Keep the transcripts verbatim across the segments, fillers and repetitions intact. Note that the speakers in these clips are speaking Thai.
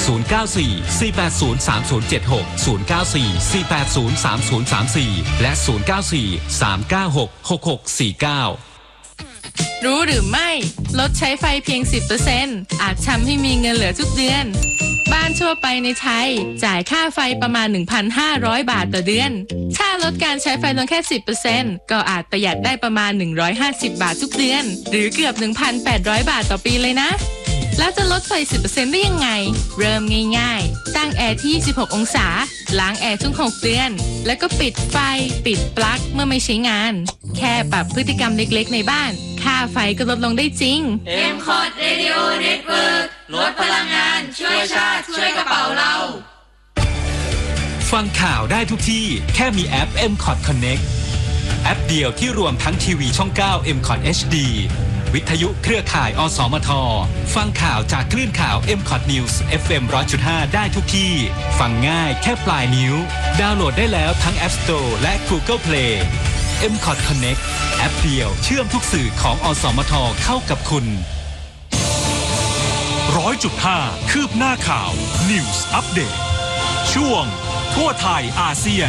ศูนย์ เก้า สี่ สี่ แปด ศูนย์ สาม ศูนย์ เจ็ด หก ศูนย์ เก้า สี่ สี่ แปด ศูนย์ สาม ศูนย์ สาม สี่ และ ศูนย์ เก้า สี่ สาม เก้า หก หก หก สี่ เก้ารู้หรือไม่ลดใช้ไฟเพียง สิบเปอร์เซ็นต์ อาจทำให้มีเงินเหลือทุกเดือนบ้านทั่วไปในไทยจ่ายค่าไฟประมาณ หนึ่งพันห้าร้อย บาทต่อเดือนถ้าลดการใช้ไฟลงแค่ สิบเปอร์เซ็นต์ ก็อาจประหยัดได้ประมาณ หนึ่งร้อยห้าสิบ บาททุกเดือนหรือเกือบ หนึ่งพันแปดร้อย บาทต่อปีเลยนะแล้วจะลดไฟ สิบเปอร์เซ็นต์ ได้ยังไงเริ่มง่ายๆตั้งแอร์ที่ยี่สิบหกองศาล้างแอร์ทุกหกเดือนแล้วก็ปิดไฟปิดปลั๊กเมื่อไม่ใช้งานแค่ปรับพฤติกรรมเล็กๆในบ้านค่าไฟก็ลดลงได้จริง M Cot Radio Network ลดพลังงานช่วยชาติช่วยกระเป๋าเราฟังข่าวได้ทุกที่แค่มีแอป เอ็ม คอท Connect แอปเดียวที่รวมทั้งทีวีช่อง เก้า เอ็ม คอท เอช ดี วิทยุเครือข่ายอสมทฟังข่าวจากคลื่นข่าว เอ็ม คอท News เอฟ เอ็ม หนึ่งร้อยจุดห้า ได้ทุกที่ฟังง่ายแค่ปลายนิ้วดาวน์โหลดได้แล้วทั้ง App Store และ Google Play เอ็ม คอท Connect แอปเดียวเชื่อมทุกสื่อของอสมทเข้ากับคุณร้อยจุดห้าคืบหน้าข่าว News Update ช่วงทั่วไทยอาเซียน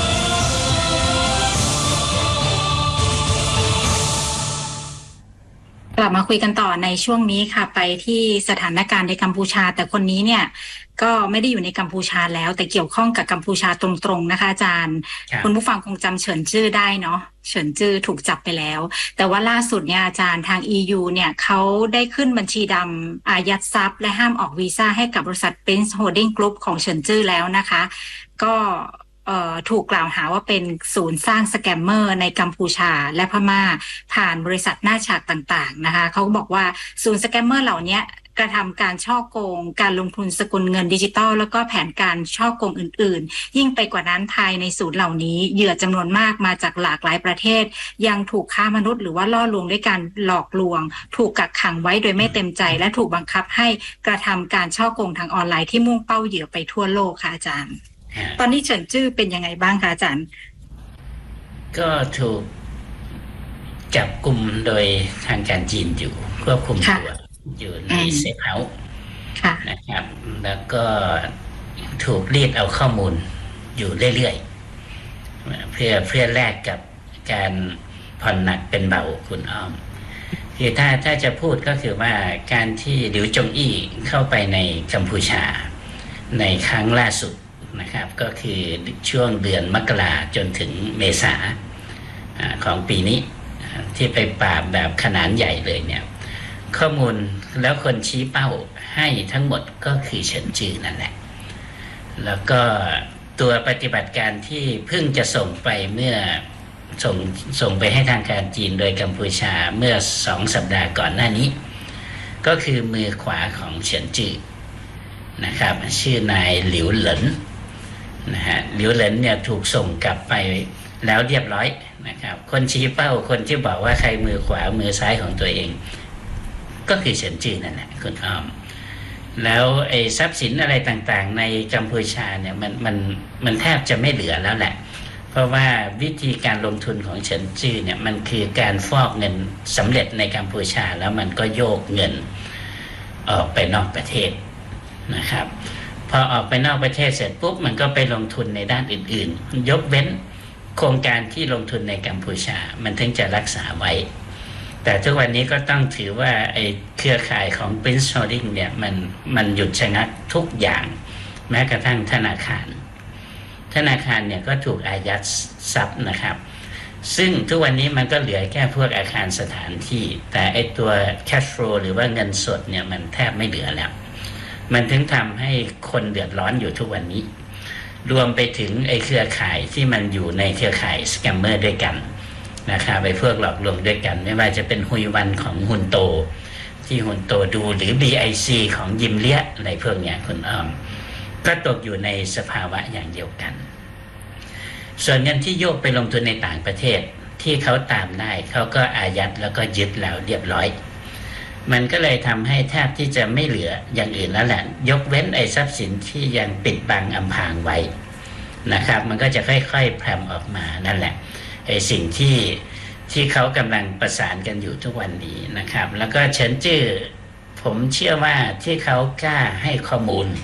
กลับมาคุยกันต่อในช่วงนี้ค่ะไปที่สถานการณ์ในกัมพูชาแต่คนนี้เนี่ยก็ไม่ได้อยู่ในกัมพูชาแล้วแต่เกี่ยวข้องกับกัมพูชาตรงๆนะคะอาจารย์คุณผู้ฟังคงจำเฉินจื้อได้เนาะเฉินจื้อถูกจับไปแล้วแต่ว่าล่าสุดเนี่ยอาจารย์ทาง อี ยู เนี่ยเขาได้ขึ้นบัญชีดำอายัดทรัพย์และห้ามออกวีซ่าให้กับบริษัท Prince Holding Group ของเฉินจื้อแล้วนะคะก็เอ่อถูกกล่าวหาว่าเป็นศูนย์สร้างสแกมเมอร์ในกัมพูชาและพม่าผ่านบริษัทหน้าฉากต่างๆนะคะเขาบอกว่าศูนย์สแกมเมอร์เหล่านี้กระทำการฉ้อโกงการลงทุนสกุลเงินดิจิทัลแล้วก็แผนการฉ้อโกงอื่นๆยิ่งไปกว่านั้นภายในศูนย์เหล่านี้เหยื่อจำนวนมากมาจากหลากหลายประเทศยังถูกค้ามนุษย์หรือว่าล่อลวงด้วยการหลอกลวงถูกกักขังไว้โดยไม่เต็มใจและถูกบังคับให้กระทำการฉ้อโกงทางออนไลน์ที่มุ่งเป้าเหยื่อไปทั่วโลกค่ะอาจารย์ตอนนี้เฉินจื้อเป็นยังไงบ้างคะอาจารย์ก็ถูกจับกุมโดยทางการจีนอยู่ควบคุมตัวอยู่ในเซฟเฮาส์นะครับแล้วก็ถูกรีดเอาข้อมูลอยู่เรื่อยๆเพื่อเพื่อแลกกับการผ่อนหนักเป็นเบาคุณอ้อมคือถ้าถ้าจะพูดก็คือว่าการที่หลิวจงอี้เข้าไปในกัมพูชาในครั้งล่าสุดนะครับก็คือช่วงเดือนมกราจนถึงเมษาของปีนี้ที่ไปปราบแบบขนาดใหญ่เลยเนี่ยข้อมูลแล้วคนชี้เป้าให้ทั้งหมดก็คือเฉินจื้อนั่นแหละแล้วก็ตัวปฏิบัติการที่เพิ่งจะส่งไปเมื่อส่งส่งไปให้ทางการจีนโดยกัมพูชาเมื่อสองสัปดาห์ก่อนหน้านี้ก็คือมือขวาของเฉินจื้อนะครับชื่อนายหลิวเหลินนะฮะหลิวเหลินเนี่ยถูกส่งกลับไปแล้วเรียบร้อยนะครับคนชี้เป้าคนที่บอกว่าใครมือขวามือซ้ายของตัวเองก็คือเฉินจื้อนั่นแหละคุณอ้อมแล้วไอ้ทรัพย์สินอะไรต่างๆในกัมพูชาเนี่ยมันมันมันแทบจะไม่เหลือแล้วแหละเพราะว่าวิธีการลงทุนของเฉินจื้อเนี่ยมันคือการฟอกเงินสำเร็จในกัมพูชาแล้วมันก็โยกเงินออกไปนอกประเทศนะครับพอออกไปนอกประเทศเสร็จปุ๊บมันก็ไปลงทุนในด้านอื่นๆยกเว้นโครงการที่ลงทุนในกัมพูชามันถึงจะรักษาไว้แต่ทุกวันนี้ก็ต้องถือว่าไอ้เครือข่ายของ Prince Holding เนี่ยมันมันหยุดชะงักทุกอย่างแม้กระทั่งธนาคารธนาคารเนี่ยก็ถูกอายัดทรัพย์นะครับซึ่งทุกวันนี้มันก็เหลือแค่พวกอาคารสถานที่แต่ไอ้ตัว cash flow หรือว่าเงินสดเนี่ยมันแทบไม่เหลือแล้วมันถึงทำให้คนเดือดร้อนอยู่ทุกวันนี้รวมไปถึงไอ้เครือข่ายที่มันอยู่ในเครือข่ายสแกมเมอร์ด้วยกันนะครับไปพวกหลอกลวงด้วยกันไม่ว่าจะเป็นฮุยวันของฮุนโตที่ฮุนโตดูหรือ บี ไอ ซี ของยิมเลี้ยอะไรพวกเนี้ยคุณอ้อมก็ตกอยู่ในสภาวะอย่างเดียวกันส่วนเงินที่โยกไปลงทุนในต่างประเทศที่เขาตามได้เขาก็อายัดแล้วก็ยึดแล้วเรียบร้อยมันก็เลยทำให้แทบที่จะไม่เหลืออย่างอื่นแล้วแหละยกเว้นไอ้ทรัพย์สินที่ยังปิดบังอำพรางไว้นะครับมันก็จะค่อยๆแพร่ออกมานั่นแหละไอ้สิ่งที่ที่เขากำลังประสานกันอยู่ทุกวันนี้นะครับแล้วก็เฉินจื้อผมเชื่อว่าที่เขากล้าให้ข้อมูล